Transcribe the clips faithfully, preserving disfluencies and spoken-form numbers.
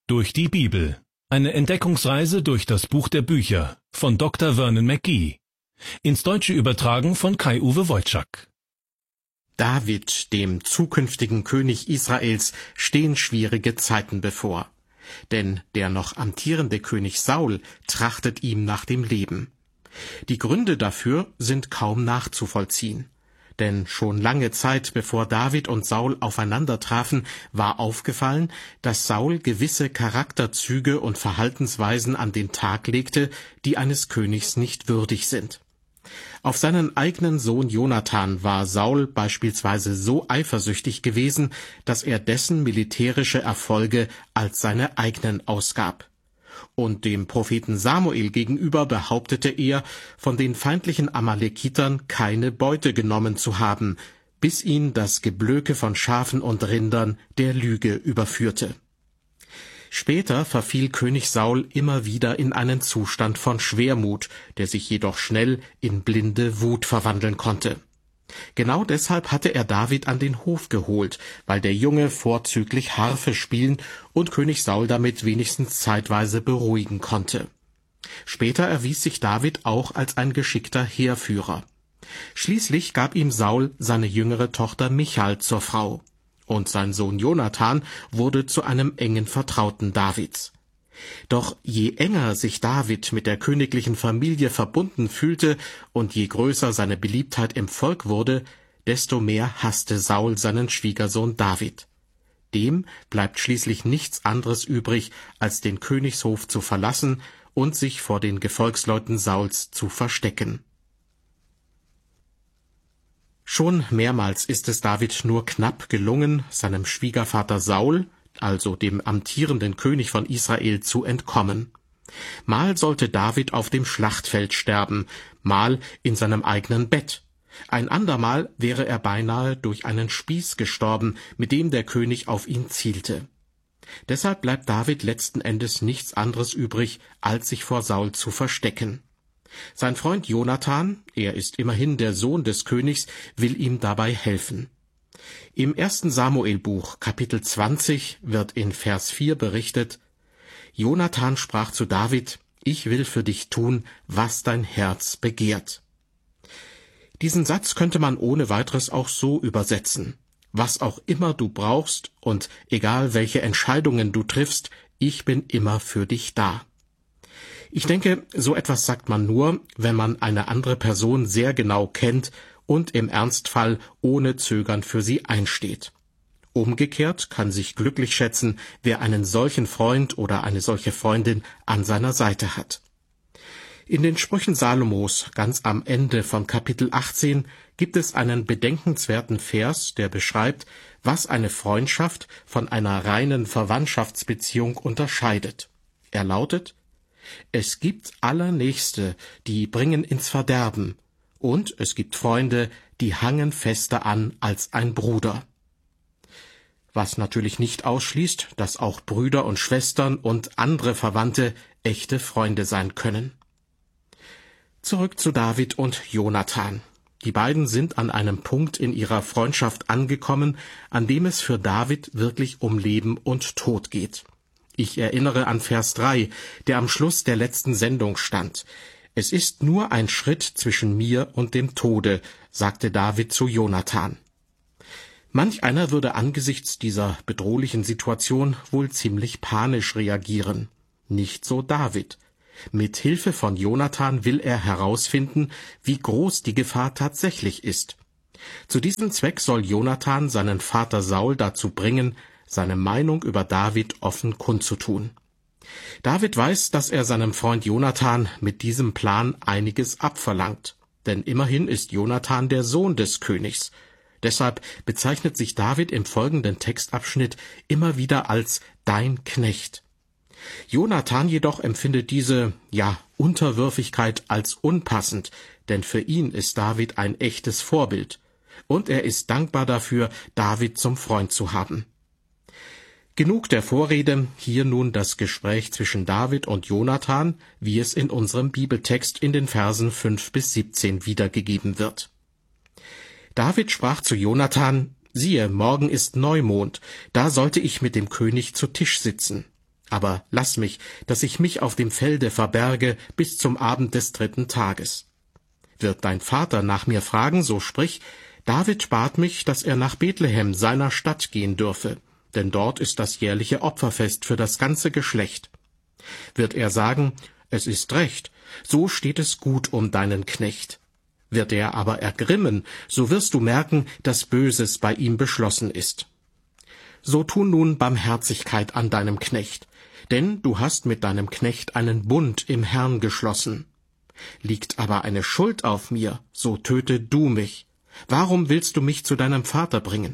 Durch die Bibel. Eine Entdeckungsreise durch das Buch der Bücher von Doktor Vernon McGee. Ins Deutsche übertragen von Kai-Uwe Wojczak. David, dem zukünftigen König Israels, stehen schwierige Zeiten bevor. Denn der noch amtierende König Saul trachtet ihm nach dem Leben. Die Gründe dafür sind kaum nachzuvollziehen. Denn schon lange Zeit bevor David und Saul aufeinander trafen, war aufgefallen, dass Saul gewisse Charakterzüge und Verhaltensweisen an den Tag legte, die eines Königs nicht würdig sind. Auf seinen eigenen Sohn Jonathan war Saul beispielsweise so eifersüchtig gewesen, dass er dessen militärische Erfolge als seine eigenen ausgab. Und dem Propheten Samuel gegenüber behauptete er, von den feindlichen Amalekitern keine Beute genommen zu haben, bis ihn das Geblöke von Schafen und Rindern der Lüge überführte. Später verfiel König Saul immer wieder in einen Zustand von Schwermut, der sich jedoch schnell in blinde Wut verwandeln konnte. Genau deshalb hatte er David an den Hof geholt, weil der Junge vorzüglich Harfe spielen und König Saul damit wenigstens zeitweise beruhigen konnte. Später erwies sich David auch als ein geschickter Heerführer. Schließlich gab ihm Saul seine jüngere Tochter Michal zur Frau. Und sein Sohn Jonathan wurde zu einem engen Vertrauten Davids. Doch je enger sich David mit der königlichen Familie verbunden fühlte und je größer seine Beliebtheit im Volk wurde, desto mehr hasste Saul seinen Schwiegersohn David. Dem bleibt schließlich nichts anderes übrig, als den Königshof zu verlassen und sich vor den Gefolgsleuten Sauls zu verstecken. Schon mehrmals ist es David nur knapp gelungen, seinem Schwiegervater Saul, also dem amtierenden König von Israel, zu entkommen. Mal sollte David auf dem Schlachtfeld sterben, mal in seinem eigenen Bett. Ein andermal wäre er beinahe durch einen Spieß gestorben, mit dem der König auf ihn zielte. Deshalb bleibt David letzten Endes nichts anderes übrig, als sich vor Saul zu verstecken. Sein Freund Jonathan, er ist immerhin der Sohn des Königs, will ihm dabei helfen. Im ersten Samuelbuch, Kapitel zwanzig, wird in Vers vier berichtet: Jonathan sprach zu David: Ich will für dich tun, was dein Herz begehrt. Diesen Satz könnte man ohne weiteres auch so übersetzen: Was auch immer du brauchst und egal welche Entscheidungen du triffst, ich bin immer für dich da. Ich denke, so etwas sagt man nur, wenn man eine andere Person sehr genau kennt und im Ernstfall ohne Zögern für sie einsteht. Umgekehrt kann sich glücklich schätzen, wer einen solchen Freund oder eine solche Freundin an seiner Seite hat. In den Sprüchen Salomos, ganz am Ende von Kapitel achtzehn, gibt es einen bedenkenswerten Vers, der beschreibt, was eine Freundschaft von einer reinen Verwandtschaftsbeziehung unterscheidet. Er lautet: Es gibt Allernächste, die bringen ins Verderben, und es gibt Freunde, die hangen fester an als ein Bruder. Was natürlich nicht ausschließt, dass auch Brüder und Schwestern und andere Verwandte echte Freunde sein können. Zurück zu David und Jonathan. Die beiden sind an einem Punkt in ihrer Freundschaft angekommen, an dem es für David wirklich um Leben und Tod geht. Ich erinnere an Vers drei, der am Schluss der letzten Sendung stand. Es ist nur ein Schritt zwischen mir und dem Tode, sagte David zu Jonathan. Manch einer würde angesichts dieser bedrohlichen Situation wohl ziemlich panisch reagieren. Nicht so David. Mit Hilfe von Jonathan will er herausfinden, wie groß die Gefahr tatsächlich ist. Zu diesem Zweck soll Jonathan seinen Vater Saul dazu bringen, seine Meinung über David offen kundzutun. David weiß, dass er seinem Freund Jonathan mit diesem Plan einiges abverlangt, denn immerhin ist Jonathan der Sohn des Königs. Deshalb bezeichnet sich David im folgenden Textabschnitt immer wieder als »dein Knecht«. Jonathan jedoch empfindet diese, ja, Unterwürfigkeit als unpassend, denn für ihn ist David ein echtes Vorbild, und er ist dankbar dafür, David zum Freund zu haben. Genug der Vorrede, hier nun das Gespräch zwischen David und Jonathan, wie es in unserem Bibeltext in den Versen fünf bis siebzehn wiedergegeben wird. David sprach zu Jonathan: Siehe, morgen ist Neumond, da sollte ich mit dem König zu Tisch sitzen. Aber lass mich, dass ich mich auf dem Felde verberge bis zum Abend des dritten Tages. Wird dein Vater nach mir fragen, so sprich, David bat mich, dass er nach Bethlehem, seiner Stadt, gehen dürfe, denn dort ist das jährliche Opferfest für das ganze Geschlecht. Wird er sagen, es ist recht, so steht es gut um deinen Knecht. Wird er aber ergrimmen, so wirst du merken, dass Böses bei ihm beschlossen ist. So tu nun Barmherzigkeit an deinem Knecht, denn du hast mit deinem Knecht einen Bund im Herrn geschlossen. Liegt aber eine Schuld auf mir, so töte du mich. Warum willst du mich zu deinem Vater bringen?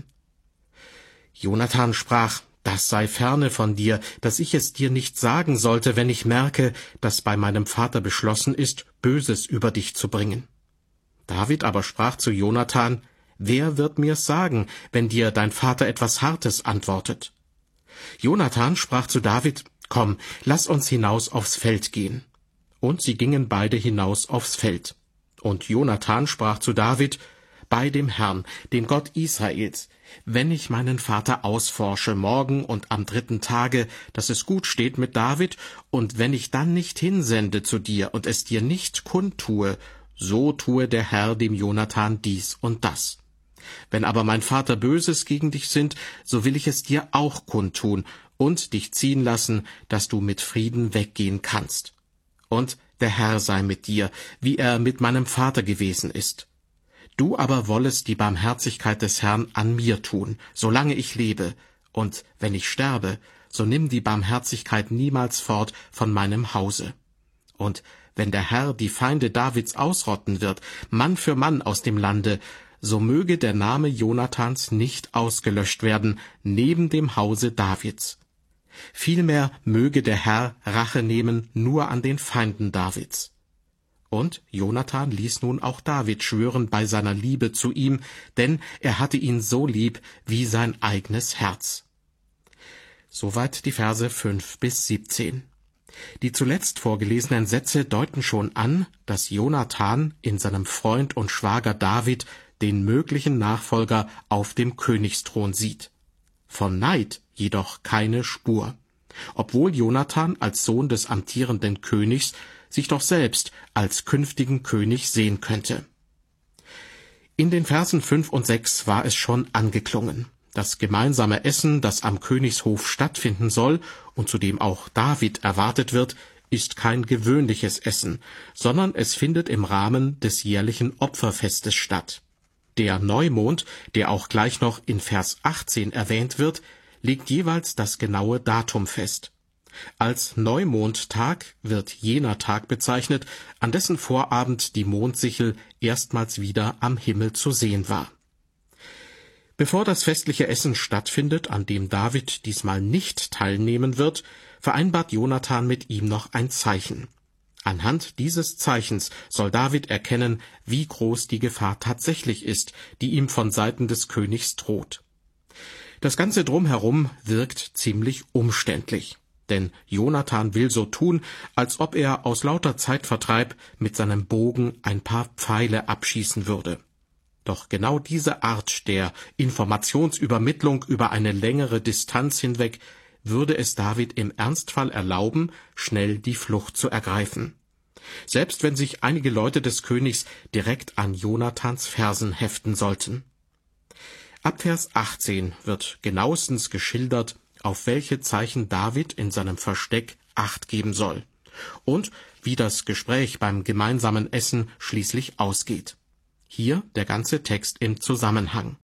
Jonathan sprach, das sei ferne von dir, dass ich es dir nicht sagen sollte, wenn ich merke, dass bei meinem Vater beschlossen ist, Böses über dich zu bringen. David aber sprach zu Jonathan, wer wird mir's sagen, wenn dir dein Vater etwas Hartes antwortet? Jonathan sprach zu David, komm, lass uns hinaus aufs Feld gehen. Und sie gingen beide hinaus aufs Feld. Und Jonathan sprach zu David, bei dem Herrn, dem Gott Israels, wenn ich meinen Vater ausforsche morgen und am dritten Tage, dass es gut steht mit David, und wenn ich dann nicht hinsende zu dir und es dir nicht kundtue, so tue der Herr dem Jonathan dies und das. Wenn aber mein Vater Böses gegen dich sinnt, so will ich es dir auch kundtun und dich ziehen lassen, dass du mit Frieden weggehen kannst. Und der Herr sei mit dir, wie er mit meinem Vater gewesen ist. Du aber wollest die Barmherzigkeit des Herrn an mir tun, solange ich lebe, und wenn ich sterbe, so nimm die Barmherzigkeit niemals fort von meinem Hause. Und wenn der Herr die Feinde Davids ausrotten wird, Mann für Mann aus dem Lande, so möge der Name Jonathans nicht ausgelöscht werden neben dem Hause Davids. Vielmehr möge der Herr Rache nehmen nur an den Feinden Davids. Und Jonathan ließ nun auch David schwören bei seiner Liebe zu ihm, denn er hatte ihn so lieb wie sein eigenes Herz. Soweit die Verse fünf bis siebzehn. Die zuletzt vorgelesenen Sätze deuten schon an, dass Jonathan in seinem Freund und Schwager David den möglichen Nachfolger auf dem Königsthron sieht. Von Neid jedoch keine Spur, obwohl Jonathan als Sohn des amtierenden Königs sich doch selbst als künftigen König sehen könnte. In den Versen fünf und sechs war es schon angeklungen. Das gemeinsame Essen, das am Königshof stattfinden soll und zu dem auch David erwartet wird, ist kein gewöhnliches Essen, sondern es findet im Rahmen des jährlichen Opferfestes statt. Der Neumond, der auch gleich noch in Vers achtzehn erwähnt wird, legt jeweils das genaue Datum fest. Als Neumondtag wird jener Tag bezeichnet, an dessen Vorabend die Mondsichel erstmals wieder am Himmel zu sehen war. Bevor das festliche Essen stattfindet, an dem David diesmal nicht teilnehmen wird, vereinbart Jonathan mit ihm noch ein Zeichen. Anhand dieses Zeichens soll David erkennen, wie groß die Gefahr tatsächlich ist, die ihm von Seiten des Königs droht. Das Ganze drumherum wirkt ziemlich umständlich, denn Jonathan will so tun, als ob er aus lauter Zeitvertreib mit seinem Bogen ein paar Pfeile abschießen würde. Doch genau diese Art der Informationsübermittlung über eine längere Distanz hinweg würde es David im Ernstfall erlauben, schnell die Flucht zu ergreifen. Selbst wenn sich einige Leute des Königs direkt an Jonathans Fersen heften sollten. Ab Vers achtzehn wird genauestens geschildert, auf welche Zeichen David in seinem Versteck Acht geben soll und wie das Gespräch beim gemeinsamen Essen schließlich ausgeht. Hier der ganze Text im Zusammenhang.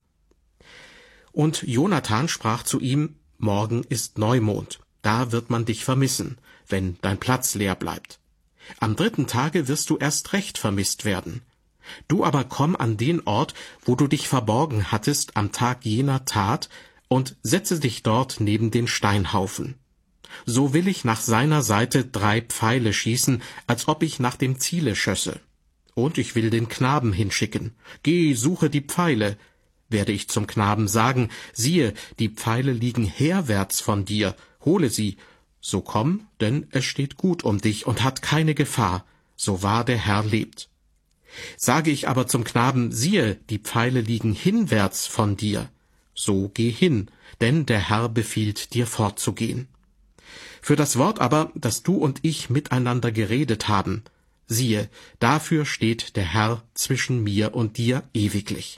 Und Jonathan sprach zu ihm, morgen ist Neumond, da wird man dich vermissen, wenn dein Platz leer bleibt. Am dritten Tage wirst du erst recht vermisst werden. Du aber komm an den Ort, wo du dich verborgen hattest am Tag jener Tat, und setze dich dort neben den Steinhaufen. So will ich nach seiner Seite drei Pfeile schießen, als ob ich nach dem Ziele schösse. Und ich will den Knaben hinschicken. Geh, suche die Pfeile. Werde ich zum Knaben sagen, siehe, die Pfeile liegen herwärts von dir, hole sie. So komm, denn es steht gut um dich und hat keine Gefahr, so wahr der Herr lebt. Sage ich aber zum Knaben, siehe, die Pfeile liegen hinwärts von dir, so geh hin, denn der Herr befiehlt dir fortzugehen. Für das Wort aber, das du und ich miteinander geredet haben, siehe, dafür steht der Herr zwischen mir und dir ewiglich.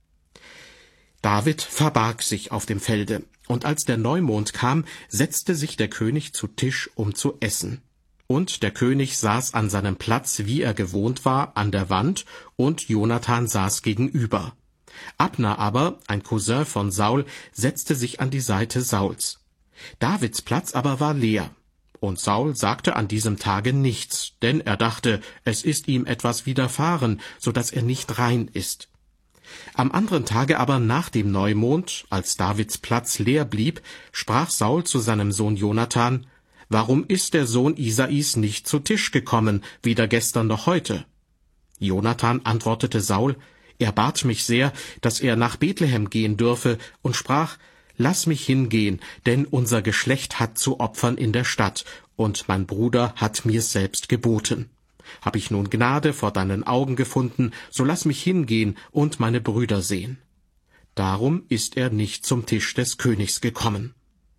David verbarg sich auf dem Felde, und als der Neumond kam, setzte sich der König zu Tisch, um zu essen. Und der König saß an seinem Platz, wie er gewohnt war, an der Wand, und Jonathan saß gegenüber. Abner aber, ein Cousin von Saul, setzte sich an die Seite Sauls. Davids Platz aber war leer. Und Saul sagte an diesem Tage nichts, denn er dachte, es ist ihm etwas widerfahren, so dass er nicht rein ist. Am anderen Tage aber nach dem Neumond, als Davids Platz leer blieb, sprach Saul zu seinem Sohn Jonathan: Warum ist der Sohn Isais nicht zu Tisch gekommen, weder gestern noch heute? Jonathan antwortete Saul: Er bat mich sehr, dass er nach Bethlehem gehen dürfe, und sprach: Lass mich hingehen, denn unser Geschlecht hat zu opfern in der Stadt, und mein Bruder hat mir's selbst geboten. Hab ich nun Gnade vor deinen Augen gefunden, so lass mich hingehen und meine Brüder sehen. Darum ist er nicht zum Tisch des Königs gekommen.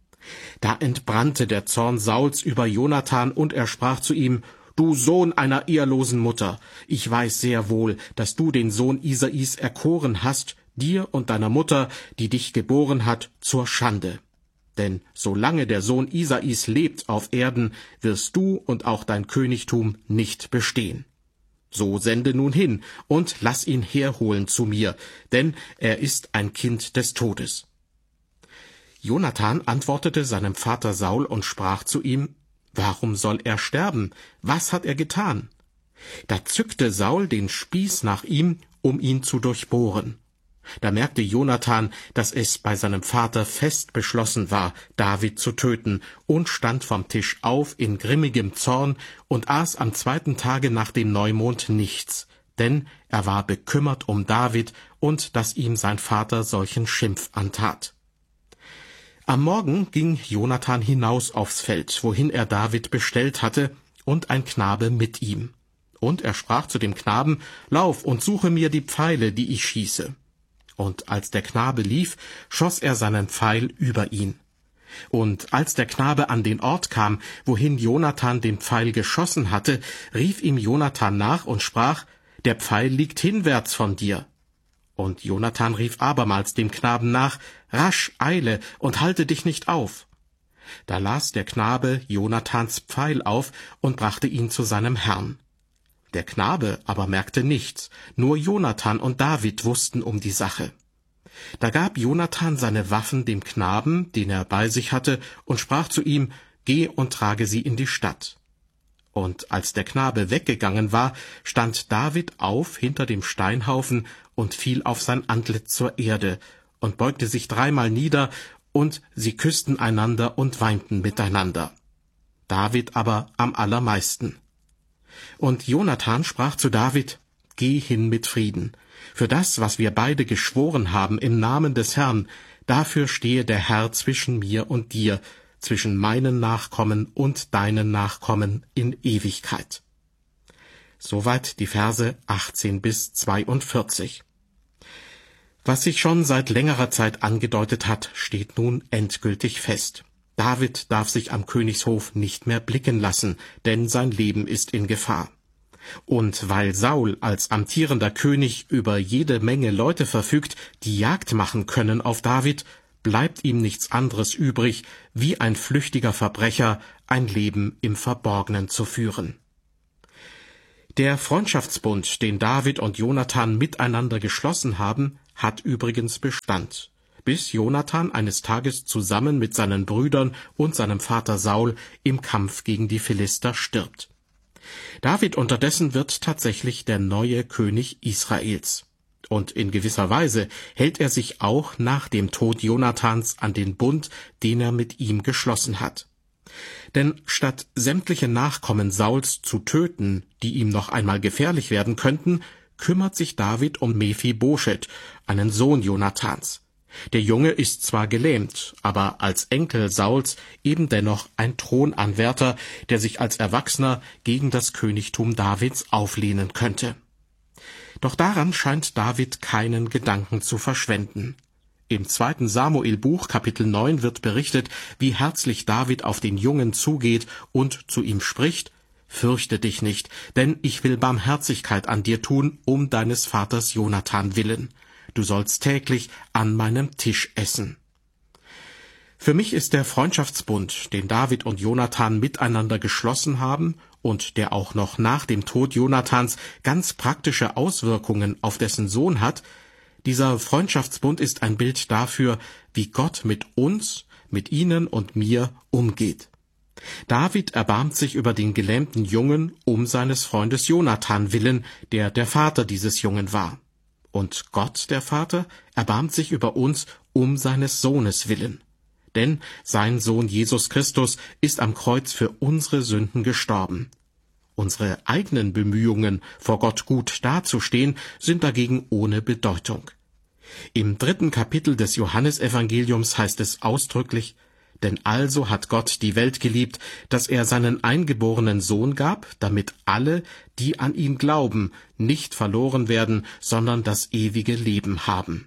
Da entbrannte der Zorn Sauls über Jonathan, und er sprach zu ihm: Du Sohn einer ehelosen Mutter, ich weiß sehr wohl, dass du den Sohn Isais erkoren hast, dir und deiner Mutter, die dich geboren hat, zur Schande. Denn solange der Sohn Isais lebt auf Erden, wirst du und auch dein Königtum nicht bestehen. So sende nun hin und lass ihn herholen zu mir, denn er ist ein Kind des Todes. Jonathan antwortete seinem Vater Saul und sprach zu ihm: Warum soll er sterben? Was hat er getan? Da zückte Saul den Spieß nach ihm, um ihn zu durchbohren. Da merkte Jonathan, dass es bei seinem Vater fest beschlossen war, David zu töten, und stand vom Tisch auf in grimmigem Zorn und aß am zweiten Tage nach dem Neumond nichts, denn er war bekümmert um David und dass ihm sein Vater solchen Schimpf antat. Am Morgen ging Jonathan hinaus aufs Feld, wohin er David bestellt hatte, und ein Knabe mit ihm. Und er sprach zu dem Knaben: Lauf und suche mir die Pfeile, die ich schieße. Und als der Knabe lief, schoss er seinen Pfeil über ihn. Und als der Knabe an den Ort kam, wohin Jonathan den Pfeil geschossen hatte, rief ihm Jonathan nach und sprach: Der Pfeil liegt hinwärts von dir. Und Jonathan rief abermals dem Knaben nach: Rasch, eile und halte dich nicht auf. Da las der Knabe Jonathans Pfeil auf und brachte ihn zu seinem Herrn. Der Knabe aber merkte nichts, nur Jonathan und David wussten um die Sache. Da gab Jonathan seine Waffen dem Knaben, den er bei sich hatte, und sprach zu ihm: Geh und trage sie in die Stadt. Und als der Knabe weggegangen war, stand David auf hinter dem Steinhaufen und fiel auf sein Antlitz zur Erde und beugte sich dreimal nieder, und sie küssten einander und weinten miteinander. David aber am allermeisten. Und Jonathan sprach zu David: Geh hin mit Frieden. Für das, was wir beide geschworen haben im Namen des Herrn, dafür stehe der Herr zwischen mir und dir, zwischen meinen Nachkommen und deinen Nachkommen in Ewigkeit. Soweit die Verse achtzehn bis zweiundvierzig. Was sich schon seit längerer Zeit angedeutet hat, steht nun endgültig fest. David darf sich am Königshof nicht mehr blicken lassen, denn sein Leben ist in Gefahr. Und weil Saul als amtierender König über jede Menge Leute verfügt, die Jagd machen können auf David, bleibt ihm nichts anderes übrig, wie ein flüchtiger Verbrecher ein Leben im Verborgenen zu führen. Der Freundschaftsbund, den David und Jonathan miteinander geschlossen haben, hat übrigens Bestand, bis Jonathan eines Tages zusammen mit seinen Brüdern und seinem Vater Saul im Kampf gegen die Philister stirbt. David unterdessen wird tatsächlich der neue König Israels. Und in gewisser Weise hält er sich auch nach dem Tod Jonathans an den Bund, den er mit ihm geschlossen hat. Denn statt sämtliche Nachkommen Sauls zu töten, die ihm noch einmal gefährlich werden könnten, kümmert sich David um Mephibosheth, einen Sohn Jonathans. Der Junge ist zwar gelähmt, aber als Enkel Sauls eben dennoch ein Thronanwärter, der sich als Erwachsener gegen das Königtum Davids auflehnen könnte. Doch daran scheint David keinen Gedanken zu verschwenden. Im zweiten Samuelbuch, Kapitel neun, wird berichtet, wie herzlich David auf den Jungen zugeht und zu ihm spricht: »Fürchte dich nicht, denn ich will Barmherzigkeit an dir tun, um deines Vaters Jonathan willen. Du sollst täglich an meinem Tisch essen.« Für mich ist der Freundschaftsbund, den David und Jonathan miteinander geschlossen haben und der auch noch nach dem Tod Jonathans ganz praktische Auswirkungen auf dessen Sohn hat, dieser Freundschaftsbund ist ein Bild dafür, wie Gott mit uns, mit Ihnen und mir umgeht. David erbarmt sich über den gelähmten Jungen um seines Freundes Jonathan willen, der der Vater dieses Jungen war. Und Gott, der Vater, erbarmt sich über uns um seines Sohnes willen. Denn sein Sohn Jesus Christus ist am Kreuz für unsere Sünden gestorben. Unsere eigenen Bemühungen, vor Gott gut dazustehen, sind dagegen ohne Bedeutung. Im dritten Kapitel des Johannesevangeliums heißt es ausdrücklich: »Denn also hat Gott die Welt geliebt, dass er seinen eingeborenen Sohn gab, damit alle, die an ihn glauben, nicht verloren werden, sondern das ewige Leben haben.«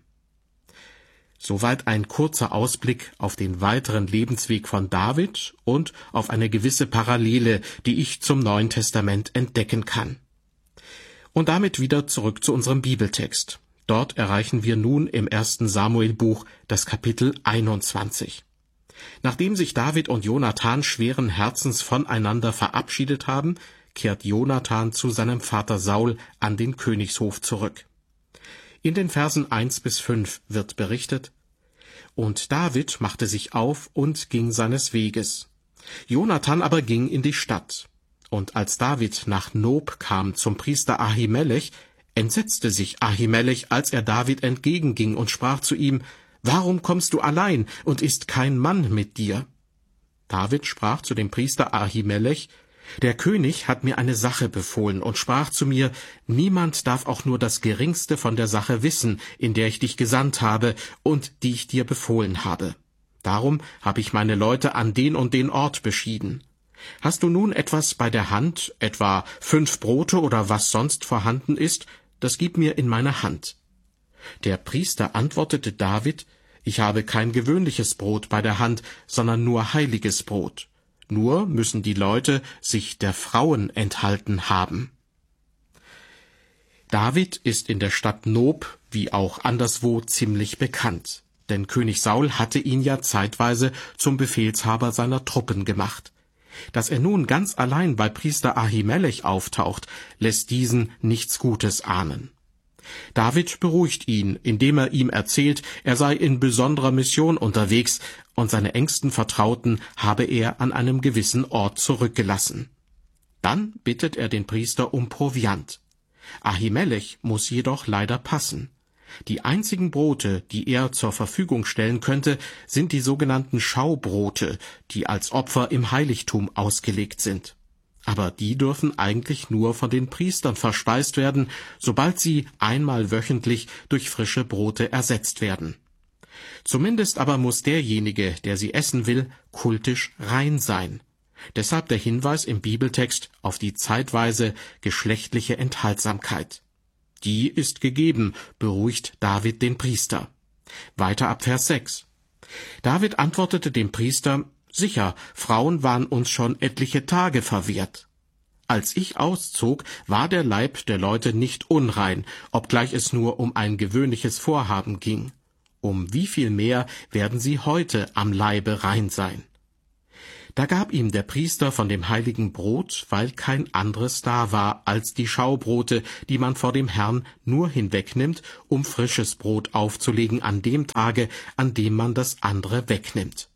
Soweit ein kurzer Ausblick auf den weiteren Lebensweg von David und auf eine gewisse Parallele, die ich zum Neuen Testament entdecken kann. Und damit wieder zurück zu unserem Bibeltext. Dort erreichen wir nun im ersten Samuelbuch das Kapitel einundzwanzig. Nachdem sich David und Jonathan schweren Herzens voneinander verabschiedet haben, kehrt Jonathan zu seinem Vater Saul an den Königshof zurück. In den Versen eins bis fünf wird berichtet: »Und David machte sich auf und ging seines Weges. Jonathan aber ging in die Stadt. Und als David nach Nob kam zum Priester Ahimelech, entsetzte sich Ahimelech, als er David entgegenging und sprach zu ihm: »Warum kommst du allein, und ist kein Mann mit dir?« David sprach zu dem Priester Ahimelech: »Der König hat mir eine Sache befohlen und sprach zu mir: Niemand darf auch nur das Geringste von der Sache wissen, in der ich dich gesandt habe und die ich dir befohlen habe. Darum habe ich meine Leute an den und den Ort beschieden. Hast du nun etwas bei der Hand, etwa fünf Brote oder was sonst vorhanden ist, das gib mir in meine Hand.« Der Priester antwortete David: »Ich habe kein gewöhnliches Brot bei der Hand, sondern nur heiliges Brot. Nur müssen die Leute sich der Frauen enthalten haben.« David ist in der Stadt Nob wie auch anderswo ziemlich bekannt, denn König Saul hatte ihn ja zeitweise zum Befehlshaber seiner Truppen gemacht. Dass er nun ganz allein bei Priester Ahimelech auftaucht, lässt diesen nichts Gutes ahnen. David beruhigt ihn, indem er ihm erzählt, er sei in besonderer Mission unterwegs und seine engsten Vertrauten habe er an einem gewissen Ort zurückgelassen. Dann bittet er den Priester um Proviant. Ahimelech muss jedoch leider passen. Die einzigen Brote, die er zur Verfügung stellen könnte, sind die sogenannten Schaubrote, die als Opfer im Heiligtum ausgelegt sind. Aber die dürfen eigentlich nur von den Priestern verspeist werden, sobald sie einmal wöchentlich durch frische Brote ersetzt werden. Zumindest aber muss derjenige, der sie essen will, kultisch rein sein. Deshalb der Hinweis im Bibeltext auf die zeitweise geschlechtliche Enthaltsamkeit. Die ist gegeben, beruhigt David den Priester. Weiter ab Vers sechs. David antwortete dem Priester: »Sicher, Frauen waren uns schon etliche Tage verwehrt. Als ich auszog, war der Leib der Leute nicht unrein, obgleich es nur um ein gewöhnliches Vorhaben ging. Um wie viel mehr werden sie heute am Leibe rein sein?« Da gab ihm der Priester von dem heiligen Brot, weil kein anderes da war als die Schaubrote, die man vor dem Herrn nur hinwegnimmt, um frisches Brot aufzulegen an dem Tage, an dem man das andere wegnimmt.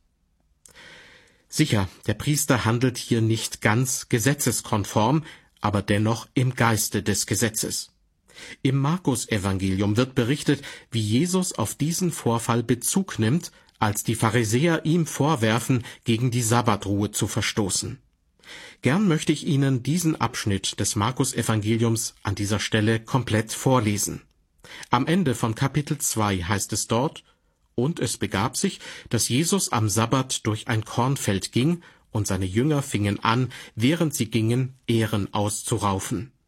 Sicher, der Priester handelt hier nicht ganz gesetzeskonform, aber dennoch im Geiste des Gesetzes. Im Markus-Evangelium wird berichtet, wie Jesus auf diesen Vorfall Bezug nimmt, als die Pharisäer ihm vorwerfen, gegen die Sabbatruhe zu verstoßen. Gern möchte ich Ihnen diesen Abschnitt des Markus-Evangeliums an dieser Stelle komplett vorlesen. Am Ende von Kapitel zwei heißt es dort: »Und es begab sich, dass Jesus am Sabbat durch ein Kornfeld ging, und seine Jünger fingen an, während sie gingen, Ähren auszuraufen.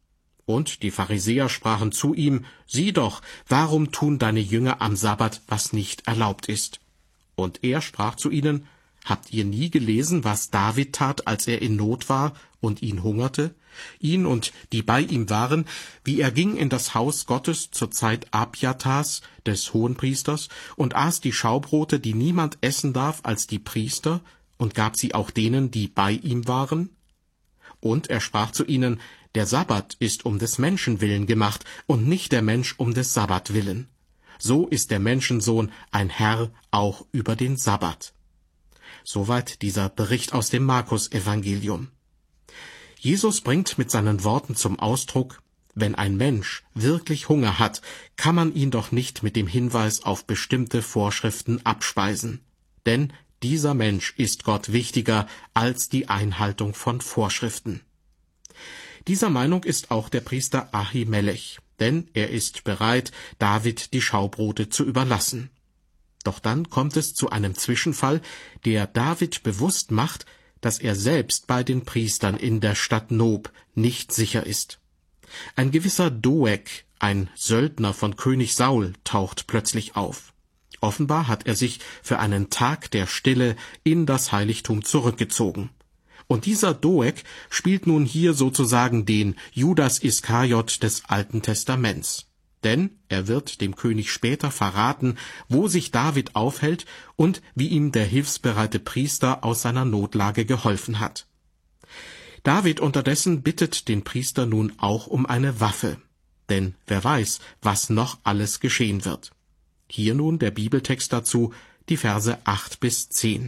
Und die Pharisäer sprachen zu ihm: Sieh doch, warum tun deine Jünger am Sabbat, was nicht erlaubt ist? Und er sprach zu ihnen: Habt ihr nie gelesen, was David tat, als er in Not war und ihn hungerte? Ihn und die bei ihm waren, wie er ging in das Haus Gottes zur Zeit Abjatas, des Hohenpriesters, und aß die Schaubrote, die niemand essen darf als die Priester, und gab sie auch denen, die bei ihm waren? Und er sprach zu ihnen: Der Sabbat ist um des Menschen willen gemacht, und nicht der Mensch um des Sabbat willen. So ist der Menschensohn ein Herr auch über den Sabbat. Soweit dieser Bericht aus dem Markus-Evangelium. Jesus bringt mit seinen Worten zum Ausdruck: Wenn ein Mensch wirklich Hunger hat, kann man ihn doch nicht mit dem Hinweis auf bestimmte Vorschriften abspeisen. Denn dieser Mensch ist Gott wichtiger als die Einhaltung von Vorschriften. Dieser Meinung ist auch der Priester Ahimelech, denn er ist bereit, David die Schaubrote zu überlassen. Doch dann kommt es zu einem Zwischenfall, der David bewusst macht, dass er selbst bei den Priestern in der Stadt Nob nicht sicher ist. Ein gewisser Doeg, ein Söldner von König Saul, taucht plötzlich auf. Offenbar hat er sich für einen Tag der Stille in das Heiligtum zurückgezogen. Und dieser Doeg spielt nun hier sozusagen den Judas Iskariot des Alten Testaments. Denn er wird dem König später verraten, wo sich David aufhält und wie ihm der hilfsbereite Priester aus seiner Notlage geholfen hat. David unterdessen bittet den Priester nun auch um eine Waffe. Denn wer weiß, was noch alles geschehen wird. Hier nun der Bibeltext dazu, die Verse acht bis zehn.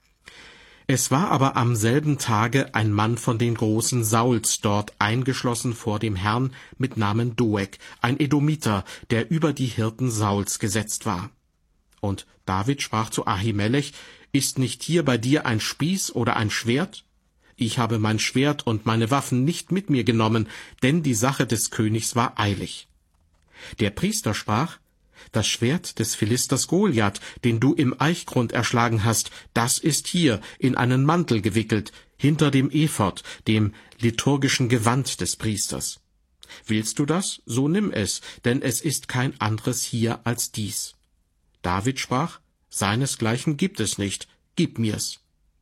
Es war aber am selben Tage ein Mann von den Großen Sauls dort eingeschlossen vor dem Herrn mit Namen Doeg, ein Edomiter, der über die Hirten Sauls gesetzt war. Und David sprach zu Ahimelech: Ist nicht hier bei dir ein Spieß oder ein Schwert? Ich habe mein Schwert und meine Waffen nicht mit mir genommen, denn die Sache des Königs war eilig. Der Priester sprach: Das Schwert des Philisters Goliath, den du im Eichgrund erschlagen hast, das ist hier in einen Mantel gewickelt, hinter dem Ephod, dem liturgischen Gewand des Priesters. Willst du das? So nimm es, denn es ist kein anderes hier als dies. David sprach: Seinesgleichen gibt es nicht, gib mir's.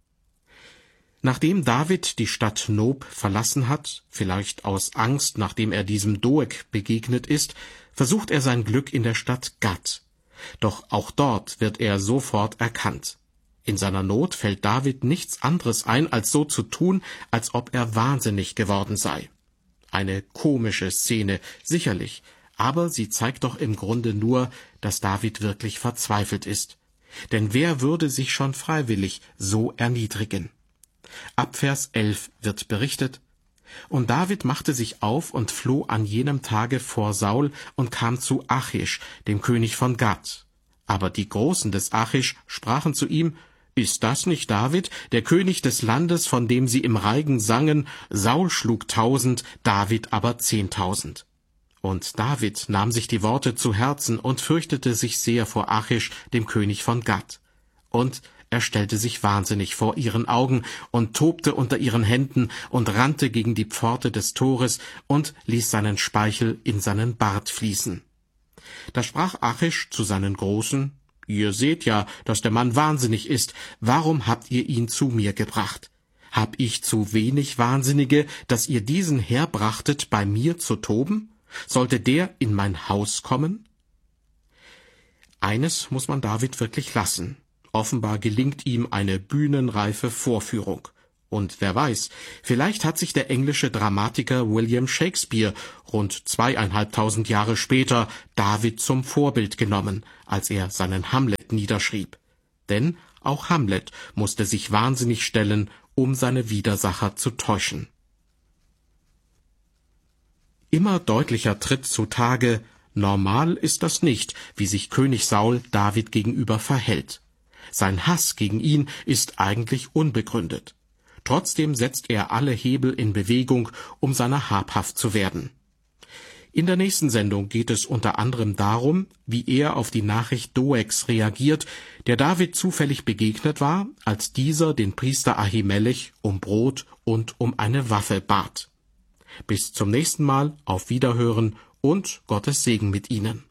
Nachdem David die Stadt Nob verlassen hat, vielleicht aus Angst, nachdem er diesem Doeg begegnet ist, versucht er sein Glück in der Stadt Gat. Doch auch dort wird er sofort erkannt. In seiner Not fällt David nichts anderes ein, als so zu tun, als ob er wahnsinnig geworden sei. Eine komische Szene, sicherlich, aber sie zeigt doch im Grunde nur, dass David wirklich verzweifelt ist. Denn wer würde sich schon freiwillig so erniedrigen? Ab Vers elf wird berichtet: Und David machte sich auf und floh an jenem Tage vor Saul und kam zu Achish, dem König von Gat. Aber die Großen des Achish sprachen zu ihm: Ist das nicht David, der König des Landes, von dem sie im Reigen sangen: Saul schlug tausend, David aber zehntausend? Und David nahm sich die Worte zu Herzen und fürchtete sich sehr vor Achish, dem König von Gat. Und er stellte sich wahnsinnig vor ihren Augen und tobte unter ihren Händen und rannte gegen die Pforte des Tores und ließ seinen Speichel in seinen Bart fließen. Da sprach Achish zu seinen Großen: Ihr seht ja, dass der Mann wahnsinnig ist. Warum habt ihr ihn zu mir gebracht? Hab ich zu wenig Wahnsinnige, dass ihr diesen herbrachtet, bei mir zu toben? Sollte der in mein Haus kommen? Eines muss man David wirklich lassen. Offenbar gelingt ihm eine bühnenreife Vorführung. Und wer weiß, vielleicht hat sich der englische Dramatiker William Shakespeare rund zweieinhalbtausend Jahre später David zum Vorbild genommen, als er seinen Hamlet niederschrieb. Denn auch Hamlet musste sich wahnsinnig stellen, um seine Widersacher zu täuschen. Immer deutlicher tritt zutage: Normal ist das nicht, wie sich König Saul David gegenüber verhält. Sein Hass gegen ihn ist eigentlich unbegründet. Trotzdem setzt er alle Hebel in Bewegung, um seiner habhaft zu werden. In der nächsten Sendung geht es unter anderem darum, wie er auf die Nachricht Doegs reagiert, der David zufällig begegnet war, als dieser den Priester Ahimelech um Brot und um eine Waffe bat. Bis zum nächsten Mal, auf Wiederhören und Gottes Segen mit Ihnen.